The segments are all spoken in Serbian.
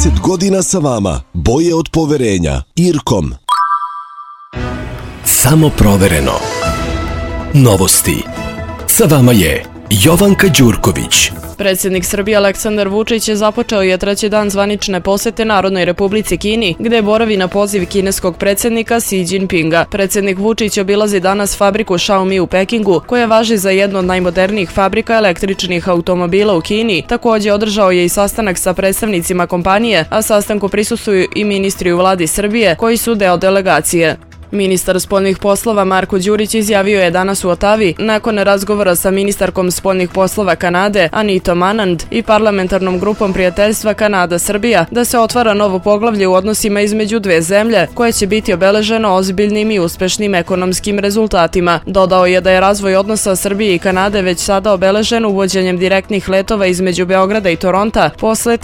30 godina sa vama. Boje od poverenja. Irkom. Samo provereno. Novosti. Sa vama je Jovanka Đurković. Predsjednik Srbije Aleksandar Vučić započeo je treći dan zvanične posete Narodnoj Republici Kini, gde boravi na poziv kineskog predsjednika Xi Jinpinga. Predsjednik Vučić obilazi danas fabriku Xiaomi u Pekingu, koja važi za jednu od najmodernijih fabrika električnih automobila u Kini. Također održao je i sastanak sa predstavnicima kompanije, a sastanku prisustvuju i ministri u vladi Srbije, koji su deo delegacije. Ministar spoljnih poslova Marko Đurić izjavio je danas u Otavi, nakon razgovora sa ministarkom spoljnih poslova Kanade Anitom Anand i parlamentarnom grupom prijateljstva Kanada-Srbija, da se otvara novo poglavlje u odnosima između dve zemlje, koje će biti obeleženo ozbiljnim i uspešnim ekonomskim rezultatima. Dodao je da je razvoj odnosa Srbije i Kanade već sada obeležen uvođenjem direktnih letova između Beograda i Toronta posle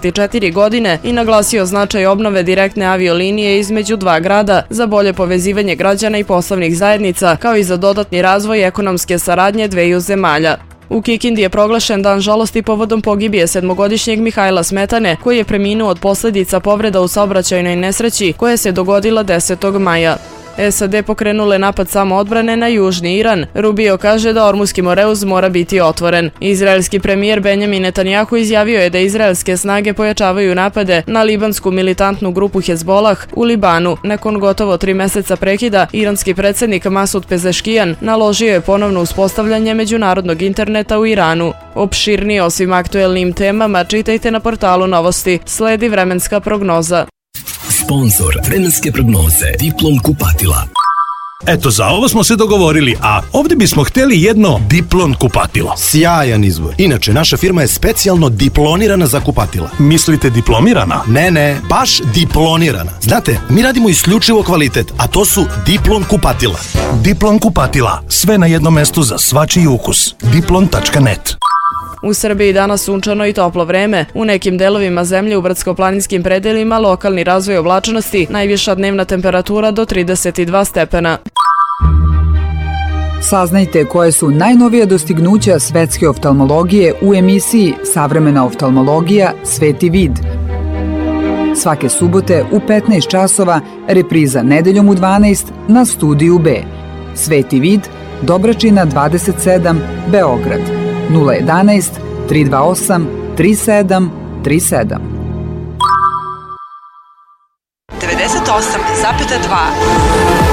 34 godine i naglasio značaj obnove direktne aviolinije između dva grada za bolje povezivanje građana i poslovnih zajednica, kao i za dodatni razvoj ekonomske saradnje dveju zemalja. U Kikindi je proglašen dan žalosti povodom pogibije 7-godišnjeg Mihajla Smetane, koji je preminuo od posljedica povreda u saobraćajnoj nesreći koja se dogodila 10. maja. SAD pokrenule napad samoodbrane na južni Iran. Rubio kaže da Ormuski Moreuz mora biti otvoren. Izraelski premijer Benjamin Netanjahu izjavio je da izraelske snage pojačavaju napade na libansku militantnu grupu Hezbolah u Libanu. Nakon gotovo 3 meseca prekida, iranski predsjednik Masud Pezeškijan naložio je ponovno uspostavljanje međunarodnog interneta u Iranu. Opširnije o svim aktuelnim temama čitajte na portalu Novosti. Sledi vremenska prognoza. Sponzor vremenske prognoze Diplom kupatila. Eto, za ovo smo se dogovorili, a ovdje bismo htjeli jedno Diplon kupatilo. Sjajan izbor. Inače, naša firma je specijalno diplonirana za kupatila. Mislite diplomirana? Ne, baš diplonirana. Znate, mi radimo isključivo kvalitet, a to su Diplon kupatila. Diplon kupatila. Sve na jednom mestu za svačiji ukus. Diplon.net. U Srbiji danas sunčano i toplo vreme. U nekim delovima zemlje u brdsko-planinskim predelima lokalni razvoj oblačnosti, najviša dnevna temperatura do 32 stepena. Saznajte koje su najnovija dostignuća svetske oftalmologije u emisiji Savremena oftalmologija Sveti vid. Svake subote u 15 časova, repriza nedeljom u 12 na Studiju B. Sveti vid, Dobračina 27, Beograd. 011 328 3737. 98,2